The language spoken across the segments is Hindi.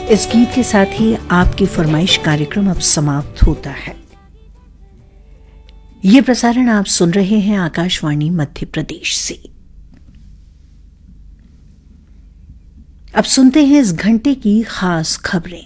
इस गीत के साथ ही आपकी फरमाइश कार्यक्रम अब समाप्त होता है। ये प्रसारण आप सुन रहे हैं आकाशवाणी मध्य प्रदेश से। अब सुनते हैं इस घंटे की खास खबरें।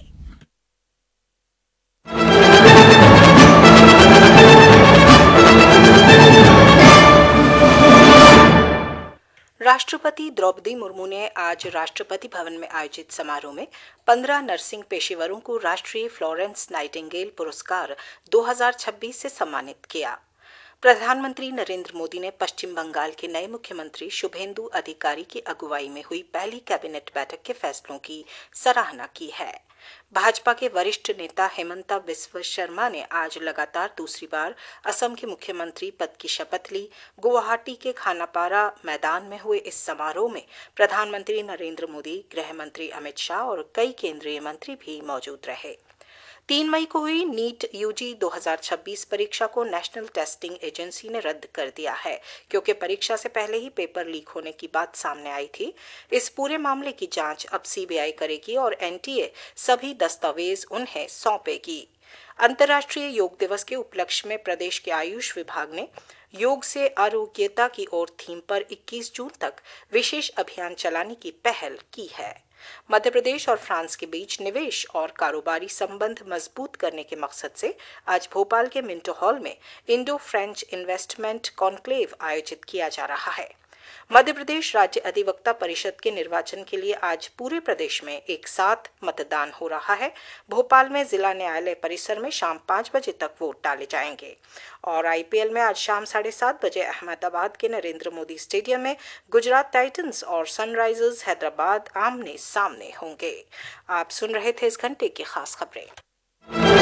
राष्ट्रपति द्रौपदी मुर्मू ने आज राष्ट्रपति भवन में आयोजित समारोह में 15 नर्सिंग पेशेवरों को राष्ट्रीय फ्लोरेंस नाइटिंगेल पुरस्कार 2026 से सम्मानित किया। प्रधानमंत्री नरेंद्र मोदी ने पश्चिम बंगाल के नए मुख्यमंत्री शुभेंदु अधिकारी की अगुवाई में हुई पहली कैबिनेट बैठक के फैसलों की सराहना की है। भाजपा के वरिष्ठ नेता हेमंता बिस्वा शर्मा ने आज लगातार दूसरी बार असम के मुख्यमंत्री पद की शपथ ली। गुवाहाटी के खानापारा मैदान में हुए इस समारोह में प्रधानमंत्री नरेंद्र मोदी, गृह मंत्री अमित शाह और कई केंद्रीय मंत्री भी मौजूद रहे। 3 मई को हुई नीट यूजी 2026 परीक्षा को नेशनल टेस्टिंग एजेंसी ने रद्द कर दिया है, क्योंकि परीक्षा से पहले ही पेपर लीक होने की बात सामने आई थी। इस पूरे मामले की जांच अब सीबीआई करेगी और एनटीए सभी दस्तावेज उन्हें सौंपेगी। अंतर्राष्ट्रीय योग दिवस के उपलक्ष्य में प्रदेश के आयुष विभाग ने योग से आरोग्यता की ओर थीम पर 21 जून तक विशेष अभियान चलाने की पहल की है। मध्य प्रदेश और फ्रांस के बीच निवेश और कारोबारी संबंध मजबूत करने के मकसद से आज भोपाल के मिंटो हॉल में इंडो फ्रेंच इन्वेस्टमेंट कॉन्क्लेव आयोजित किया जा रहा है। मध्य प्रदेश राज्य अधिवक्ता परिषद के निर्वाचन के लिए आज पूरे प्रदेश में एक साथ मतदान हो रहा है। भोपाल में जिला न्यायालय परिसर में शाम 5 बजे तक वोट डाले जाएंगे और आईपीएल में आज शाम 7:30 बजे अहमदाबाद के नरेंद्र मोदी स्टेडियम में गुजरात टाइटंस और सनराइजर्स हैदराबाद आमने सामने होंगे। आप सुन रहे थे इस घंटे की खास खबरें।